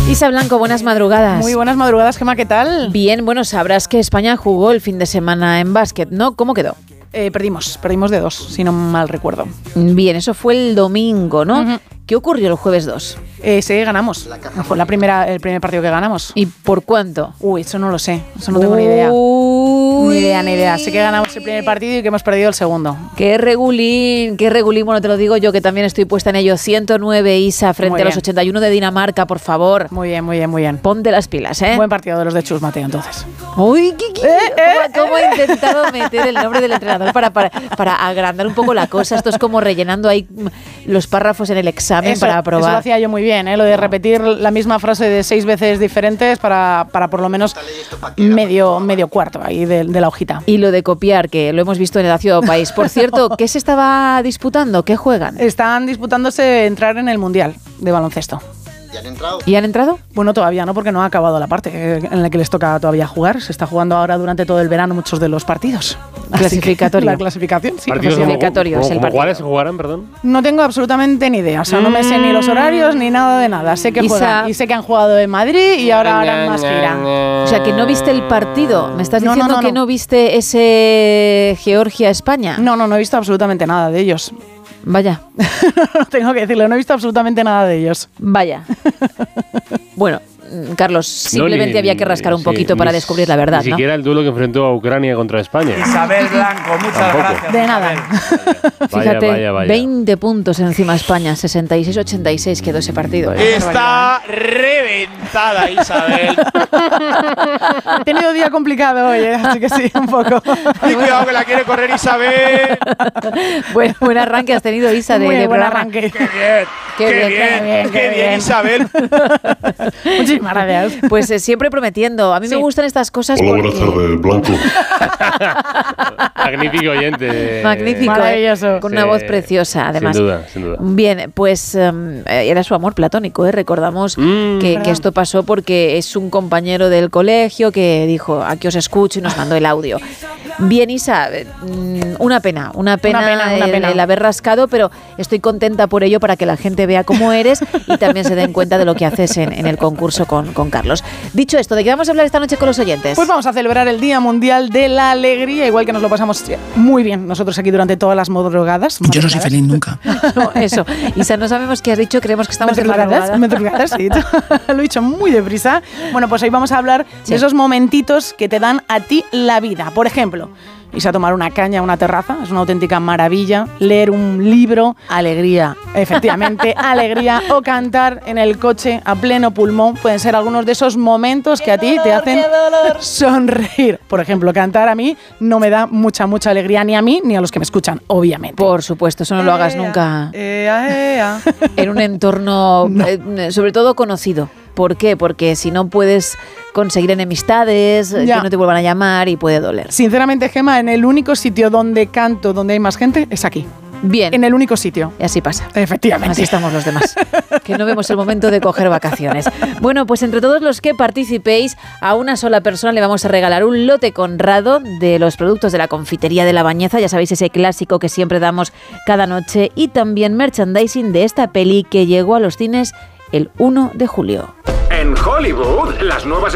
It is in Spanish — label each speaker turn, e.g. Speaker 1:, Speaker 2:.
Speaker 1: Isa Blanco, buenas madrugadas.
Speaker 2: Muy buenas madrugadas, Gemma, ¿qué tal?
Speaker 1: Bien, bueno, sabrás que España jugó el fin de semana en básquet, ¿no? ¿Cómo quedó?
Speaker 2: Perdimos de 2, si no mal recuerdo.
Speaker 1: Bien, eso fue el domingo, ¿no?
Speaker 2: Uh-huh.
Speaker 1: ¿Qué ocurrió el jueves 2?
Speaker 2: Sí, ganamos. Fue el primer partido que ganamos.
Speaker 1: ¿Y por cuánto?
Speaker 2: Eso no lo sé. Eso no tengo ni idea. Ni idea. Sé que ganamos el primer partido y que hemos perdido el segundo.
Speaker 1: Qué regulín. Bueno, te lo digo yo, que también estoy puesta en ello. 100-9, Isa, frente a los 81 de Dinamarca, por favor.
Speaker 2: Muy bien.
Speaker 1: Ponte las pilas, ¿eh?
Speaker 2: Buen partido de los de Chus Mateo, entonces.
Speaker 1: Uy, ¿cómo he intentado meter el nombre del entrenador para agrandar un poco la cosa? Esto es como rellenando ahí los párrafos en el examen para aprobar.
Speaker 2: Eso lo hacía yo muy bien, lo de repetir la misma frase de 6 veces diferentes para por lo menos medio cuarto ahí de la hojita.
Speaker 1: Y lo de copiar, que lo hemos visto en el Ácido País. Por cierto, ¿qué se estaba disputando? ¿Qué juegan?
Speaker 2: Están disputándose entrar en el Mundial de baloncesto.
Speaker 1: ¿Y han entrado?
Speaker 2: Bueno, todavía no, porque no ha acabado la parte en la que les toca todavía jugar. Se está jugando ahora durante todo el verano muchos de los partidos.
Speaker 1: Clasificatorio.
Speaker 2: La clasificación, sí.
Speaker 1: Clasificatorio es el partido.
Speaker 3: ¿Cuáles se jugarán, perdón?
Speaker 2: No tengo absolutamente ni idea. O sea, no me sé ni los horarios ni nada de nada. Sé que juegan y sé que han jugado en Madrid y ahora harán más gira.
Speaker 1: O sea, que no viste el partido. ¿Me estás diciendo que no viste ese Georgia-España?
Speaker 2: No he visto absolutamente nada de ellos.
Speaker 1: Vaya.
Speaker 2: Tengo que decirlo, no he visto absolutamente nada de ellos.
Speaker 1: Vaya. Bueno, Carlos, simplemente había que rascar un poquito para descubrir la verdad,
Speaker 3: ni siquiera el duelo que enfrentó a Ucrania contra España.
Speaker 4: Isabel Blanco, muchas gracias.
Speaker 2: De nada.
Speaker 1: Fíjate, vaya. 20 puntos encima España, 66-86 quedó ese partido.
Speaker 4: Está reventada Isabel.
Speaker 2: He tenido día complicado hoy, así que sí, un poco.
Speaker 4: Y cuidado que la quiere correr Isabel.
Speaker 1: Buen arranque has tenido, Isa, de
Speaker 2: buen
Speaker 1: programa.
Speaker 2: arranque.
Speaker 4: Qué bien, Isabel.
Speaker 2: Muchísimas gracias.
Speaker 1: Pues siempre prometiendo. A mí me gustan estas cosas.
Speaker 5: Hola, buenas tardes, Blanco.
Speaker 3: Magnífico oyente.
Speaker 1: Magnífico.
Speaker 2: Maravilloso.
Speaker 1: Con una voz preciosa, además.
Speaker 3: Sin duda.
Speaker 1: Bien, pues era su amor platónico, ¿eh? Recordamos que esto pasó porque es un compañero del colegio que dijo, aquí os escucho, y nos mandó el audio. Bien, Isa, una pena el haber rascado, pero estoy contenta por ello para que la gente vea cómo eres y también se den cuenta de lo que haces en el concurso con Carlos. Dicho esto, ¿de qué vamos a hablar esta noche con los oyentes?
Speaker 2: Pues vamos a celebrar el Día Mundial de la Alegría, igual que nos lo pasamos muy bien nosotros aquí durante todas las madrugadas.
Speaker 6: Yo no soy feliz nunca.
Speaker 1: No, eso. Isa, no sabemos qué has dicho, creemos que estamos de madrugada.
Speaker 2: Madrugadas, sí. Lo he dicho muy deprisa. Bueno, pues hoy vamos a hablar de esos momentitos que te dan a ti la vida. Por ejemplo, irse a tomar una caña a una terraza, es una auténtica maravilla. Leer un libro,
Speaker 1: alegría.
Speaker 2: Efectivamente, alegría. O cantar en el coche a pleno pulmón. Pueden ser algunos de esos momentos que a ti te hacen sonreír. Por ejemplo, cantar a mí no me da mucha alegría, ni a mí ni a los que me escuchan, obviamente.
Speaker 1: Por supuesto, eso no lo hagas nunca en un entorno, sobre todo conocido. ¿Por qué? Porque si no puedes conseguir enemistades, que no te vuelvan a llamar y puede doler.
Speaker 2: Sinceramente, Gemma, en el único sitio donde canto, donde hay más gente, es aquí.
Speaker 1: Bien.
Speaker 2: En el único sitio.
Speaker 1: Y así pasa.
Speaker 2: Efectivamente.
Speaker 1: Así estamos los demás. Que no vemos el momento de coger vacaciones. Bueno, pues entre todos los que participéis, a una sola persona le vamos a regalar un lote Conrado de los productos de la confitería de La Bañeza. Ya sabéis, ese clásico que siempre damos cada noche. Y también merchandising de esta peli que llegó a los cines el 1 de julio.
Speaker 7: En Hollywood, las nuevas